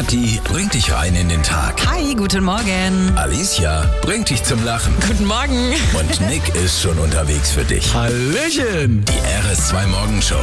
Kathi bringt dich rein in den Tag. Hi, guten Morgen. Alicia bringt dich zum Lachen. Guten Morgen. Und Nick ist schon unterwegs für dich. Hallöchen. Die RS2 Morgenshow